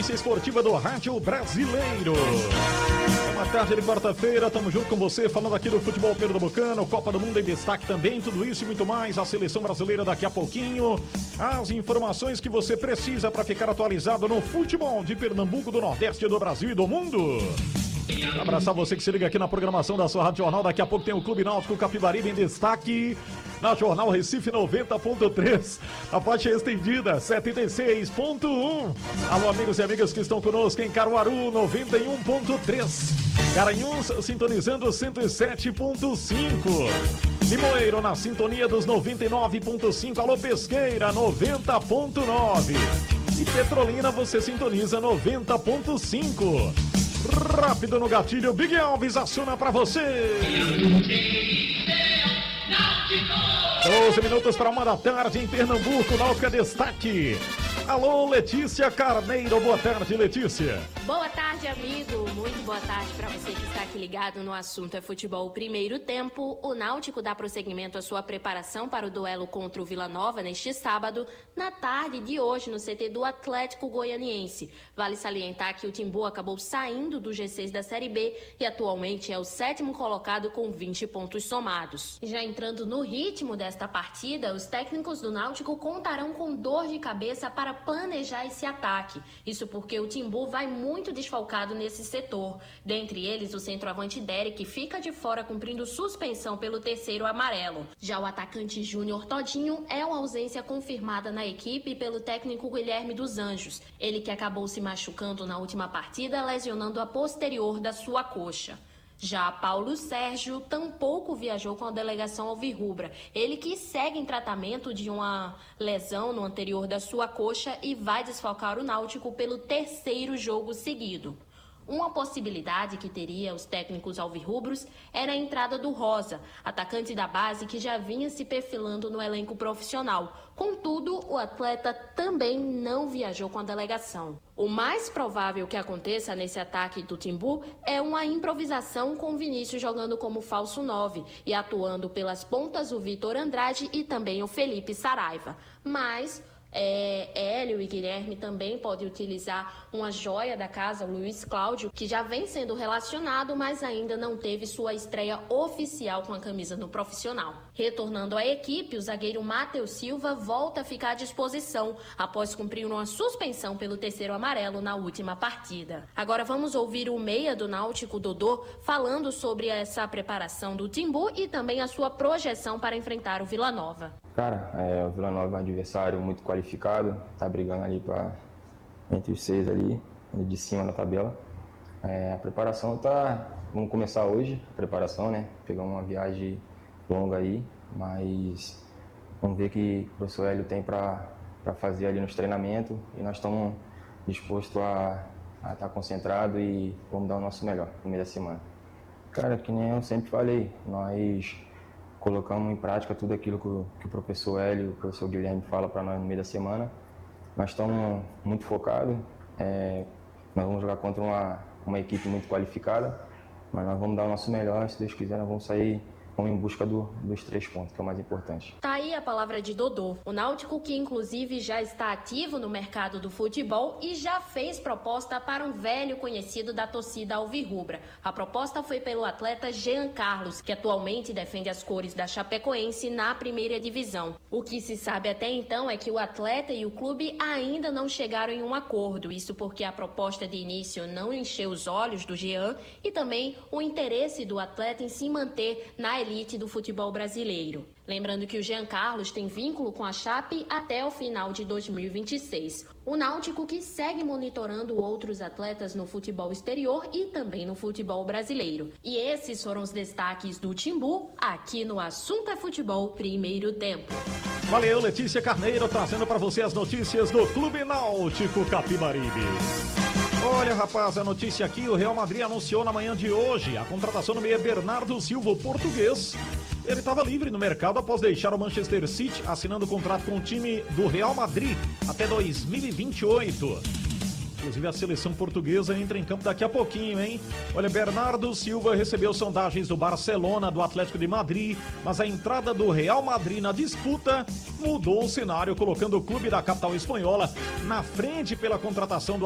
notícia esportiva do Rádio Brasileiro. É uma tarde de quarta-feira, estamos junto com você, falando aqui do futebol pernambucano, Copa do Mundo em destaque também, tudo isso e muito mais, a seleção brasileira daqui a pouquinho. As informações que você precisa para ficar atualizado no futebol de Pernambuco, do Nordeste, do Brasil e do mundo. Abraçar você que se liga aqui na programação da sua Rádio Jornal. Daqui a pouco tem o Clube Náutico Capibaribe em destaque na Jornal Recife 90.3, a faixa estendida 76.1. Alô, amigos e amigas que estão conosco em Caruaru 91.3, Garanhuns sintonizando 107.5, Limoeiro na sintonia dos 99.5, alô Pesqueira 90.9 e Petrolina você sintoniza 90.5. Rápido no gatilho, Big Alves aciona pra você. 12 minutos para 1 da tarde em Pernambuco, Náutica Destaque. Alô, Letícia Carneiro, boa tarde, Letícia. Boa tarde, amigo. Muito boa tarde para você que está aqui ligado no assunto é futebol primeiro tempo. O Náutico dá prosseguimento à sua preparação para o duelo contra o Vila Nova neste sábado, na tarde de hoje, no CT do Atlético Goianiense. Vale salientar que o Timbu acabou saindo do G6 da Série B e atualmente é o 7º colocado com 20 pontos somados. Já entrando no ritmo desta partida, os técnicos do Náutico contarão com dor de cabeça para planejar esse ataque. Isso porque o Timbu vai muito desfalcado nesse setor. Dentre eles, o centroavante Derek fica de fora cumprindo suspensão pelo terceiro amarelo. Já o atacante Júnior Todinho é uma ausência confirmada na equipe pelo técnico Guilherme dos Anjos. Ele que acabou se machucando na última partida, lesionando a posterior da sua coxa. Já Paulo Sérgio tampouco viajou com a delegação alvirrubra. Ele que segue em tratamento de uma lesão no anterior da sua coxa e vai desfalcar o Náutico pelo terceiro jogo seguido. Uma possibilidade que teria os técnicos alvirrubros era a entrada do Rosa, atacante da base que já vinha se perfilando no elenco profissional. Contudo, o atleta também não viajou com a delegação. O mais provável que aconteça nesse ataque do Timbu é uma improvisação com Vinícius jogando como falso 9 e atuando pelas pontas o Vitor Andrade e também o Felipe Saraiva. Mas Hélio e Guilherme também podem utilizar uma joia da casa, o Luiz Cláudio, que já vem sendo relacionado, mas ainda não teve sua estreia oficial com a camisa no profissional. Retornando à equipe, o zagueiro Matheus Silva volta a ficar à disposição após cumprir uma suspensão pelo terceiro amarelo na última partida. Agora vamos ouvir o meia do Náutico, Dodô, falando sobre essa preparação do Timbu e também a sua projeção para enfrentar o Vila Nova. Cara, o Vila Nova é um adversário muito qualificado, tá brigando ali entre os 6 ali, de cima da tabela. A preparação vamos começar hoje, a preparação, né? Pegar uma viagem longa aí, mas vamos ver o que o professor Hélio tem para fazer ali nos treinamentos e nós estamos dispostos a estar concentrados e vamos dar o nosso melhor no meio da semana. Cara, que nem eu sempre falei, nós colocamos em prática tudo aquilo que o professor Hélio e o professor Guilherme falam para nós no meio da semana. Nós estamos muito focados, nós vamos jogar contra uma equipe muito qualificada, mas nós vamos dar o nosso melhor, se Deus quiser nós vamos sair em busca dos 3 pontos, que é o mais importante. Tá aí a palavra de Dodô. O Náutico que inclusive já está ativo no mercado do futebol e já fez proposta para um velho conhecido da torcida alvirrubra. A proposta foi pelo atleta Jean Carlos, que atualmente defende as cores da Chapecoense na primeira divisão. O que se sabe até então é que o atleta e o clube ainda não chegaram em um acordo, isso porque a proposta de início não encheu os olhos do Jean e também o interesse do atleta em se manter na elite do futebol brasileiro. Lembrando que o Jean Carlos tem vínculo com a Chape até o final de 2026. O Náutico que segue monitorando outros atletas no futebol exterior e também no futebol brasileiro. E esses foram os destaques do Timbu aqui no Assunto é Futebol Primeiro Tempo. Valeu, Letícia Carneiro, trazendo para você as notícias do Clube Náutico Capibaribe. Olha, rapaz, a notícia aqui, o Real Madrid anunciou na manhã de hoje a contratação do meia Bernardo Silva, o português. Ele estava livre no mercado após deixar o Manchester City, assinando contrato com o time do Real Madrid até 2028. Inclusive a seleção portuguesa entra em campo daqui a pouquinho, hein? Olha, Bernardo Silva recebeu sondagens do Barcelona, do Atlético de Madrid, mas a entrada do Real Madrid na disputa mudou o cenário, colocando o clube da capital espanhola na frente pela contratação do